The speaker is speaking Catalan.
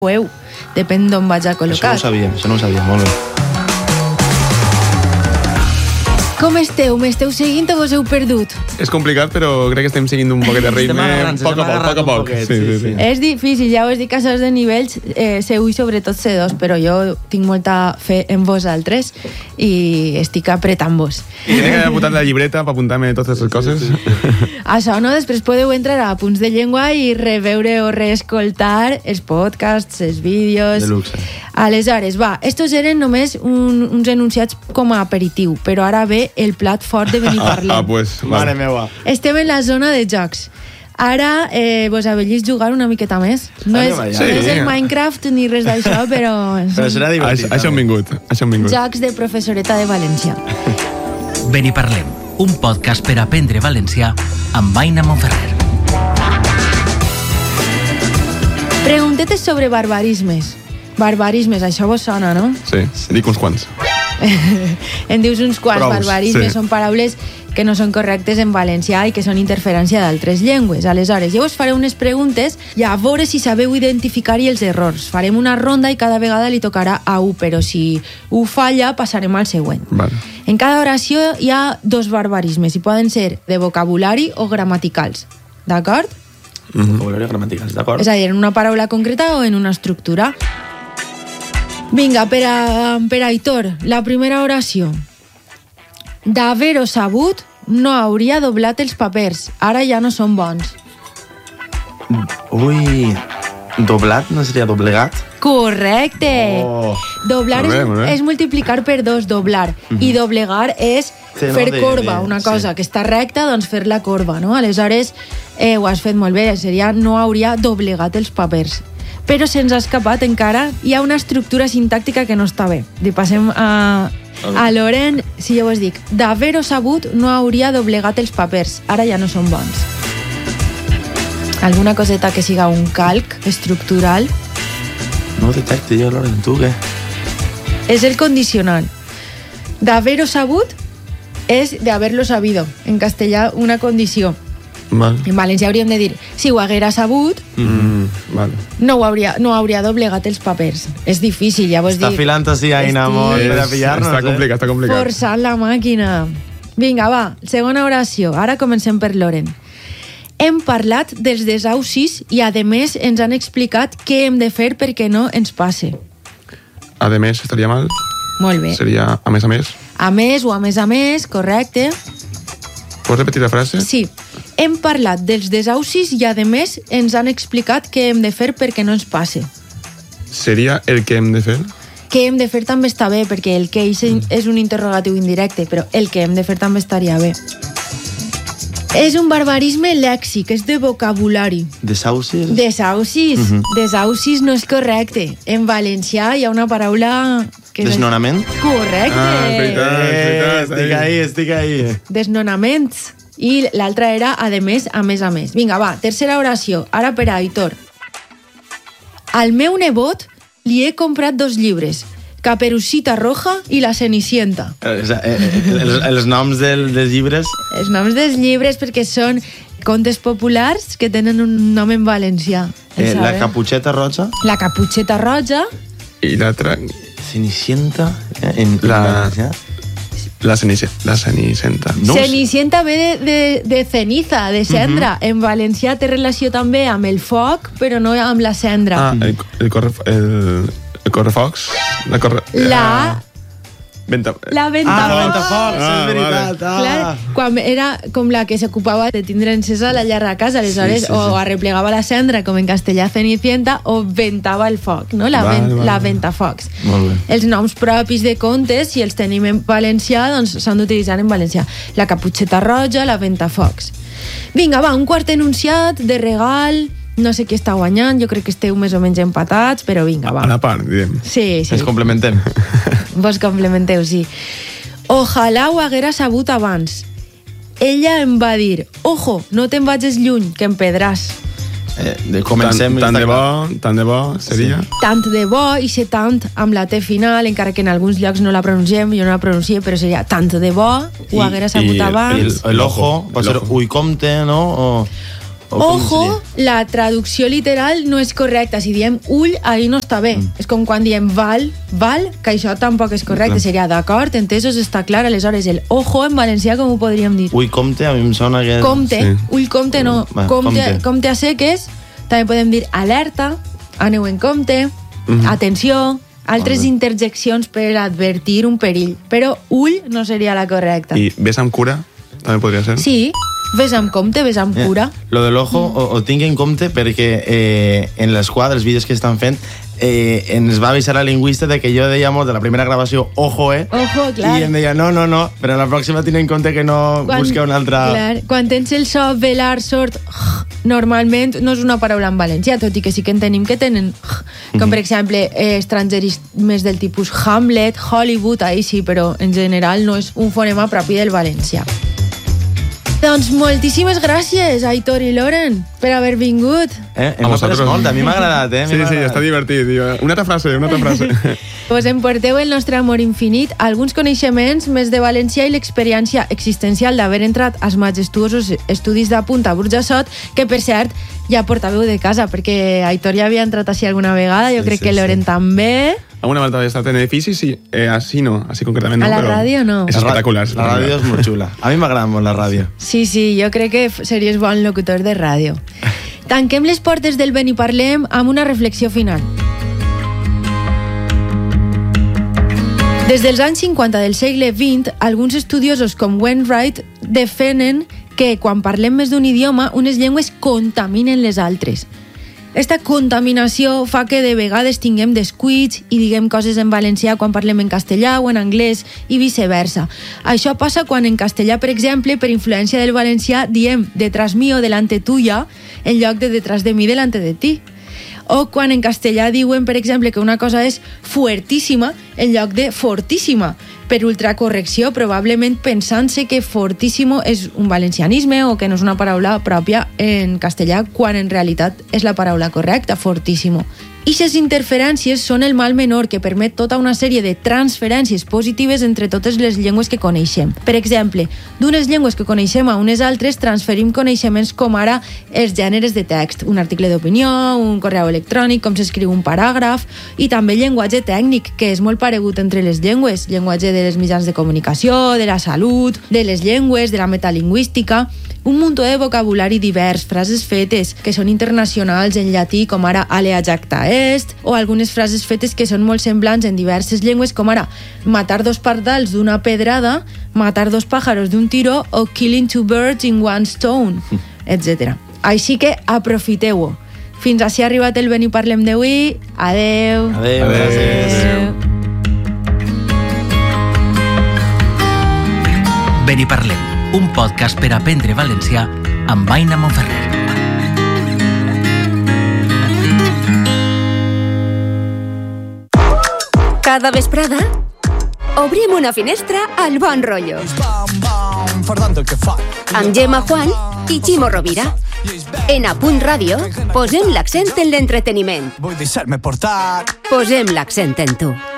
depèn d'on vaig a col·locar. Això no ho sabíem, molt bé. Com esteu? M'esteu seguint o vos heu perdut? És complicat, però crec que estem seguint un poquet de ritme, poc a poc. Sí. És difícil, ja us dic que sols de nivells C1 i sobretot C2, però jo tinc molta fe en vosaltres i estic apretant-vos. I crec que he apuntat la llibreta per apuntar-me totes les coses. Això, no? Després podeu entrar a Punts de Llengua i reveure o reescoltar els podcasts, els vídeos... De luxe. Aleshores, estos eren només uns enunciats com a aperitiu, però ara ve el plat fort de Beniparlem. Pues, mare meva. Estem en la zona de jocs. Ara vos avellis jugar una miqueta més. No és el Minecraft ni res d'això, però serà divertit. Això hem vingut. Jocs de professoreta de València. Beniparlem, un podcast per aprendre valencià amb Aina Monferrer. Preguntetes sobre barbarismes. Barbarismes, això vos sona, no? Sí, dic uns quants. En dius uns quants. Barbarismes són paraules que no són correctes en valencià i que són interferència d'altres llengües. Aleshores, jo us faré unes preguntes i a veure si sabeu identificar-hi els errors. Farem una ronda i cada vegada li tocarà a un, però si ho falla passarem al següent. Vale. En cada oració hi ha 2 barbarismes i poden ser de vocabulari o gramaticals. D'acord? Vocabulari o gramaticals, d'acord? És a dir, en una paraula concreta o en una estructura. Vinga, per a Aitor, la primera oració. D'haver-ho sabut, no hauria doblat els papers. Ara ja no són bons. Ui, doblat no seria doblegat? Correcte! Doblar és multiplicar per 2, doblar. I doblegar és fer corba, una cosa que està recta, doncs fer-la corba, no? Aleshores, ho has fet molt bé, seria no hauria doblegat els papers. Però se'ns ha escapat encara. Hi ha una estructura sintàctica que no està bé. Li passem a Loren, si jo vos dic, d'haver-ho sabut no hauria doblegat els papers. Ara ja no són bons. Alguna coseta que siga un calc estructural? No ho detecte jo, Loren, tu què? És el condicional. D'haver-ho sabut és de haberlo sabido. En castellà, una condició. En valencià hauríem de dir, si ho haguera sabut, no hauria doblegat els papers. És difícil, ja vos dic. Està filant així, Aina, molt per a pillar-nos. Està complicat. Forçant la màquina. Vinga, segona oració. Ara comencem per Loren. Hem parlat dels desaucis i, a més, ens han explicat què hem de fer perquè no ens passe. A més, estaria mal? Molt bé. Seria a més. A més o a més, correcte. Pots repetir la frase? Sí. Hem parlat dels desaucis i, a més, ens han explicat què hem de fer perquè no ens passe. Seria el que hem de fer? Què hem de fer també està bé, perquè el que és un interrogatiu indirecte, però el que hem de fer també estaria bé. És un barbarisme lèxic, és de vocabulari. Desaucis? Desaucis no és correcte. En valencià hi ha una paraula... Desnonament? Correcte. Veritat. Estic ahí. Desnonaments. I l'altra era, a més. Vinga, tercera oració. Ara per a Aitor. Al meu nebot li he comprat 2 llibres. Caperucita Roja i La Cenicienta. Els noms dels llibres? Els noms dels llibres perquè són contes populars que tenen un nom en valencià. La Caputxeta Roja? La Caputxeta Roja. I l'altra... Cenicienta? La Cenicienta. No. Cenicienta ve de ceniza, de cendra. En valencià té relació també amb el foc, però no amb la cendra. El correfocs? La ventafocs, és veritat. Clar, quan era com la que s'ocupava de tindre encesa la llar de casa, aleshores o arreplegava la cendra, com en castellà Cenicienta, o ventava el foc, no? La ventafocs. Els noms propis de contes, si els tenim en valencià, doncs s'han d'utilitzar en valencià. La Caputxeta Roja, la ventafocs. Vinga, un quart enunciat de regal. No sé qui està guanyant, jo crec que esteu més o menys empatats, però vinga, A la part, diguem. Sí. Ens complementem. Vos complementeu, sí. Ojalà ho haguera sabut abans. Ella em va dir, ojo, no te'n vagis lluny, que em pedràs. Comencem... Tant de bo, seria? Tant de bo, i ser tant amb la T final, encara que en alguns llocs no la pronunciem, jo no la pronuncie, però seria tant de bo, ho haguera sabut abans. El ojo, pot ser ull compte, no? Ojo, la traducció literal no és correcta. Si diem ull, ahí no està bé. És com quan diem val, que això tampoc és correcte. Seria d'acord, entesos, està clar. Aleshores, el ojo en valencià, com ho podríem dir? Ull, compte, a mi em sona que... Compte, ull, compte, no. Compte a seques. També podem dir alerta, aneu en compte, atenció, altres interjeccions per advertir un perill. Però ull no seria la correcta. I ves amb cura, també podria ser? Sí. Ves amb compte, ves amb cura. Lo de l'ojo ho tinc en compte perquè en les quadres, els vídeos que estan fent, ens va avisar la lingüista de que jo deia molt de la primera gravació ojo, Ojo, clar. I em deia no, però la pròxima tinc en compte que no busca una altra... Clar, quan tens el so velar, sort, normalment no és una paraula en valencià, tot i que sí que en tenim que tenen com per exemple estrangerismes del tipus Hamlet, Hollywood, ahí sí, però en general no és un fonema propi del valencià. Doncs moltíssimes gràcies, Aitor i Loren, per haver vingut. Hem après molt, a mi m'ha agradat, Sí, està divertit. Una altra frase. Vos emporteu el nostre amor infinit, alguns coneixements més de valencià i l'experiència existencial d'haver entrat als majestuosos estudis d'Apunt a Burjassot, que per cert ja portàveu de casa, perquè Aitor ja havia entrat així alguna vegada, jo crec que Loren també... Alguna volta he estat en edificis, sí. Així no, així concretament no. A la ràdio no. És espectacular. La ràdio és molt xula. A mi m'agrada molt la ràdio. Sí, jo crec que series bon locutor de ràdio. Tanquem les portes del Ben i Parlem amb una reflexió final. Des dels anys 50 del segle XX, alguns estudiosos com Wainwright defenen que quan parlem més d'un idioma, unes llengües contaminen les altres. Esta contaminació fa que de vegades tinguem descuits i diguem coses en valencià quan parlem en castellà o en anglès i viceversa. Això passa quan en castellà, per exemple, per influència del valencià, diem detrás mío, delante tuya, en lloc de detrás de mi, delante de ti. O quan en castellà diuen, per exemple, que una cosa és fuertíssima en lloc de fortíssima, per ultracorrecció, probablement pensant-se que fortíssimo és un valencianisme o que no és una paraula pròpia en castellà, quan en realitat és la paraula correcta, fortíssimo. I aquestes interferències són el mal menor que permet tota una sèrie de transferències positives entre totes les llengües que coneixem. Per exemple, d'unes llengües que coneixem a unes altres transferim coneixements com ara els gèneres de text, un article d'opinió, un correu electrònic, com s'escriu un paràgraf, i també llenguatge tècnic, que és molt paregut entre les llengües, llenguatge de les mitjans de comunicació, de la salut, de les llengües, de la metalingüística, un muntó de vocabulari divers, frases fetes que són internacionals en llatí, com ara alea jacta est, o algunes frases fetes que són molt semblants en diverses llengües, com ara matar 2 pardals d'una pedrada, matar 2 pájaros d'un tiro, o killing 2 birds in 1 stone, etc. Així que aprofiteu-ho. Fins així ha arribat el Ben i Parlem d'avui. Adeu. Adeu, gràcies. Ben i Parlem, un podcast per aprendre valencià amb Aina Monferrer. Cada vesprada obrim una finestra al bon rotllo. Amb Gemma Juan i Ximo Rovira. En Apunt Ràdio posem l'accent en l'entreteniment. Posem l'accent en tu.